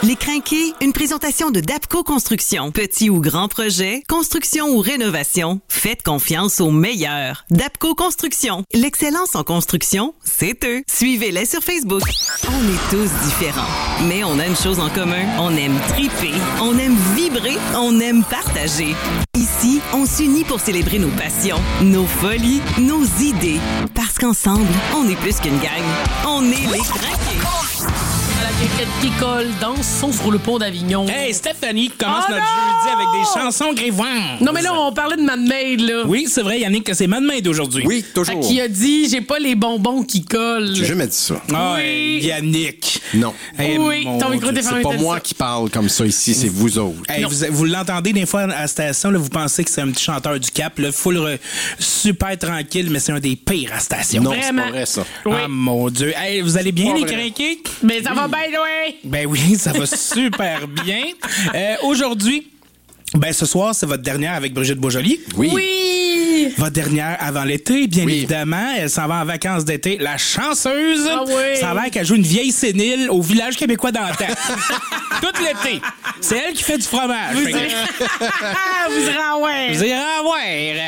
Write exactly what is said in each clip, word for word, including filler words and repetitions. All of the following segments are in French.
Les Crinqués, une présentation de Dapco Construction. Petit ou grand projet, construction ou rénovation, faites confiance aux meilleurs. Dapco Construction. L'excellence en construction, c'est eux. Suivez-les sur Facebook. On est tous différents, mais on a une chose en commun. On aime triper, on aime vibrer, on aime partager. Ici, on s'unit pour célébrer nos passions, nos folies, nos idées. Parce qu'ensemble, on est plus qu'une gang. On est les Crinqués. La cricket qui colle, danse, son sur le pont d'Avignon. Hey, Stéphanie qui commence Oh notre non! jeudi avec des chansons grévantes. Non, mais là, on parlait de Mad-Made, là. Oui, c'est vrai, Yannick, que c'est Mad-Made aujourd'hui. Oui, toujours. Qui a dit, j'ai pas les bonbons qui collent. J'ai jamais dit ça. Ah, Oui. hey, Yannick. Non. Hey, Oui, mon ton micro Dieu. t'est fermé. C'est pas t'as dit moi ça. qui parle comme ça ici, c'est vous autres. Hey, vous, vous l'entendez des fois à la station, là, vous pensez que c'est un petit chanteur du Cap, là, full re- super tranquille, mais c'est un des pires à la station. Non, c'est Vraiment. pas vrai, ça. Oui. Ah, mon Dieu. Hey, vous allez bien, Pas les vrai. Crinqués? Mais ça va bien, oui. Ben oui, ça va super bien. Euh, aujourd'hui, ben ce soir, c'est votre dernière avec Brigitte Beaujolly. Oui. Oui. Votre dernière avant l'été, bien Oui. évidemment. Elle s'en va en vacances d'été. La chanceuse. Ah oui. Ça a l'air qu'elle joue une vieille sénile au village québécois d'antan. Tout l'été. C'est elle qui fait du fromage. Fait que- Ah, vous irez en ouais. Vous irez en voir.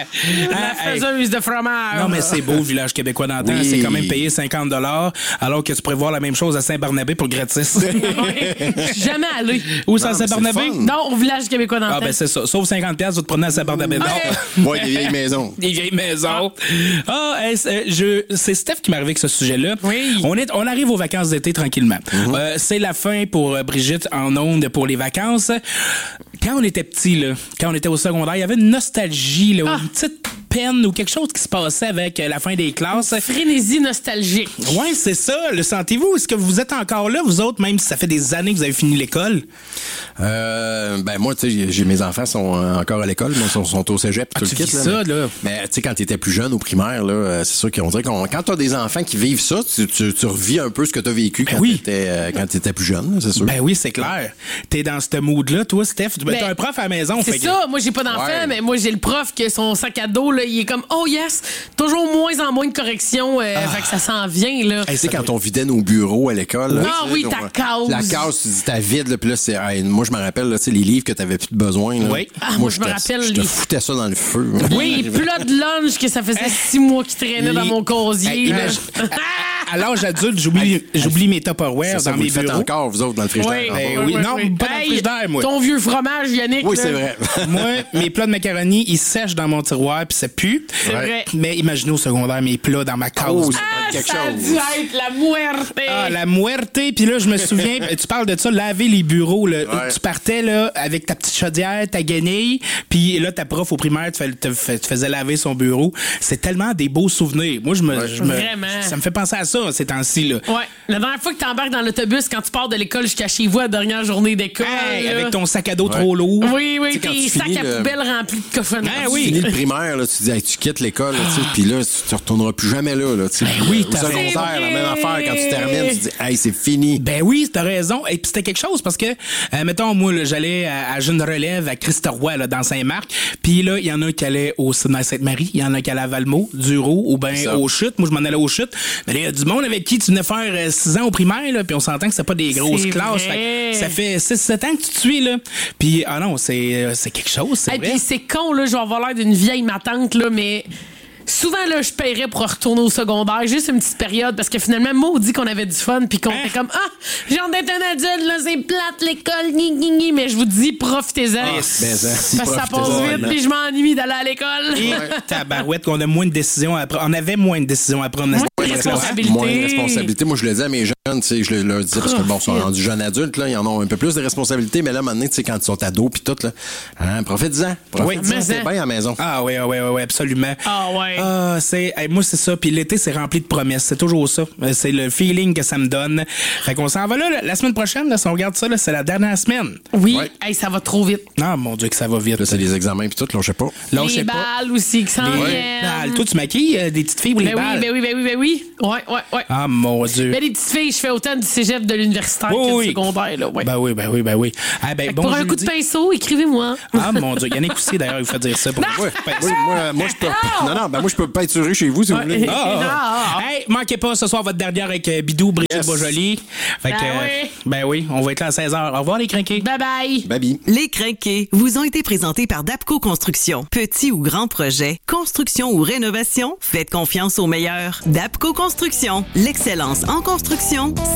La Ah, hey. faiseuse de fromage. Non, mais c'est beau, le village québécois d'antan. Oui. C'est quand même payé cinquante dollars, alors que tu pourrais voir la même chose à Saint-Barnabé pour gratis. Je suis jamais allé. Où ça, à Non, mais Saint-Barnabé? c'est le fun. Non, au village québécois d'antan. Ah, ben c'est ça. Sauf cinquante dollars, vous te promenez à Saint-Barnabé. Non. Ouais, des vieilles maisons. Des vieilles maisons. Ah, hey, c'est, je, c'est Steph qui m'est arrivé avec ce sujet-là. Oui. On, est, on arrive aux vacances d'été tranquillement. Euh, c'est la fin pour euh, Brigitte en ondes pour les vacances. Quand on était petit, là, quand on était au secondaire, il y avait une nostalgie, là, Ah. une petite peine ou quelque chose qui se passait avec euh, la fin des classes. Frénésie nostalgique. Ouais, c'est ça. Le sentez-vous? Est-ce que vous êtes encore là, vous autres, même si ça fait des années que vous avez fini l'école? Euh, ben moi, tu sais, j'ai- j'ai mes enfants sont euh, encore à l'école, mais sont, sont au cégep, Ah, tout tu le kit. vis ça, mais, là. mais tu sais, quand t'étais plus jeune au primaire, là, euh, c'est sûr qu'on dirait qu'on, quand t'as des enfants qui vivent ça, tu, tu, tu revis un peu ce que t'as vécu quand oui. t'étais, euh, quand t'étais plus jeune, là, c'est sûr. Ben oui, c'est clair. T'es dans ce mood-là, toi, Steph. Ben, Ben, t'as un prof à la maison. C'est fait que- ça, moi j'ai pas d'enfant, Ouais. mais moi j'ai le prof que son sac à dos, là, il est comme oh yes, toujours moins en moins de corrections, euh, fait que ça s'en vient là. Tu sais, quand on vidait nos bureaux à l'école. là, Ah tu sais, oui, on- ta case. La case, tu dis, t'as vide, là, puis là, c'est, hey, moi, je me rappelle, là, tu sais, les livres que t'avais plus de besoin, là. Oui. Ah, moi, je me te- rappelle Je te les- foutais ça dans le feu. Oui, plat de lunch que ça faisait six mois qu'il traînait dans Les- mon casier. Hey, là. imagine- à, à l'âge adulte, j'oublie, j'oublie mes Tupperware C'est ça, dans vous mes le faites bureaux. encore, vous autres, dans le Oui, frigidaire. Ben oui, oui. oui, Non, oui. pas dans le frigidaire, moi. Ton vieux fromage, Yannick. Oui, là. c'est vrai. Moi, mes plats de macaroni, ils sèchent dans mon tiroir puis ça pue. C'est vrai. Mais imaginez au secondaire mes plats dans ma case. Oh, c'est Ah, quelque ça a chose. dû être la muerte. Ah, la muerte. Puis là, je me souviens, tu parles de ça, laver les bureaux. Là. Ouais. Tu partais là avec ta petite chaudière, ta guenille, puis là, ta prof au primaire, tu, fais- te fais- tu faisais laver son bureau. C'est tellement des beaux souvenirs. Moi, je me, je me- Vraiment. ça me fait penser à ça ces temps-ci. Là. Ouais. La dernière fois que t'embarques dans l'autobus quand tu pars de l'école jusqu'à chez vous à la dernière journée d'école. Hey, là. avec ton sac à dos trop lourd. Oui, oui, Tu sais, quand tes tu sacs finis à le- poubelle remplis de cochonneries. Ah Tu oui. finis le primaire, là, tu dis, hey, tu quittes l'école, là, tu sais, puis là, tu, tu retourneras plus jamais là. là tu sais. oui, Au t'as secondaire, raison. la même affaire, quand tu termines, tu dis, hey, c'est fini. Ben oui, t'as raison. Et puis c'était quelque chose parce que, euh, mettons, moi, là, j'allais à, à Jeune Relève, à Christ-Roy, là, dans Saint-Marc. Puis là, il y en a qui allaient au Séminaire Sainte-Marie, il y en a qui allaient à Valmont, Duro, ou ben Ça. aux Chutes. Moi, je m'en allais aux Chutes. Mais là, il y a du monde avec qui tu venais faire euh, six ans au primaire, là, puis on s'entend que c'était pas des grosses C'est classes. vrai. Fait que ça fait six sept ans que tu te suis, là. Puis, ah non, c'est, euh, c'est quelque chose, c'est Et vrai. puis c'est con, là, je vais avoir l'air d'une vieille matante, là, mais souvent, là, je paierais pour retourner au secondaire, juste une petite période, parce que finalement, maudit qu'on avait du fun, puis qu'on Hein? était comme, ah, j'ai hâte d'être un adulte, là, c'est plate, l'école, gni, gni, gni, mais je vous dis, profitez-en. Ben, ça, si, parce que ça passe profitez-en, vite, maintenant. puis je m'ennuie d'aller à l'école. Et tabarouette, qu'on a moins de décisions à prendre. On avait moins de décisions à prendre. à Moins cette de époque-là. responsabilités. Moins de responsabilité. Moi, je le dis à mes jeunes, tu sais, je le- leur dis parce que bon, ils sont rendus jeunes adultes, là, ils en ont un peu plus de responsabilités, mais là, maintenant, tu sais, quand ils sont ados pis tout, là, hein, profite-en. Profite-en, mais c'est ça- bien à la maison. Ah oui, oui, oui, oui, absolument. Ah ouais. Ah, c'est, hey, moi, c'est ça. Puis l'été, c'est rempli de promesses. C'est toujours ça. Euh, C'est le feeling que ça me donne. Fait qu'on s'en va là, là, la semaine prochaine, là, si on regarde ça, là, c'est la dernière semaine. Oui, Ouais. hey, ça va trop vite. Ah, mon Dieu, que ça va vite. Là, c'est les examens pis tout, là, je sais pas. Là, je les sais pas. balles aussi qui s'en Les viennent. balles. Toi, tu maquilles euh, des petites filles ou les Ben oui, balles? ben oui, ben oui, ben oui. Ouais, ouais, ouais. Ah, mon Dieu. Ben, les petites filles, je fais autant du cégep de l'universitaire Oui, que oui. du secondaire. Là, ouais. Ben oui, ben oui, ben oui. Ah, ben, Fait que bon pour un jeudi. coup de pinceau, écrivez-moi. Ah, mon Dieu. Yannick aussi, d'ailleurs, il fait dire ça. Pour Ouais, ben, moi, moi, moi, je peux. Non, non, ben moi, je peux peinturer chez vous si vous voulez. Ouais. Ah, ah, Ah, ah. Hey, manquez pas ce soir votre dernière avec euh, Bidou, Brigitte Yes. Beaujoli. Fait que, Ben euh, oui. ben oui, on va être là à seize heures. Au revoir, les crinqués. Bye bye. Babi. Les Crinqués vous ont été présentés par Dapco Construction. Petit ou grand projet, construction ou rénovation, faites confiance aux meilleurs. Dapco Construction, l'excellence en construction,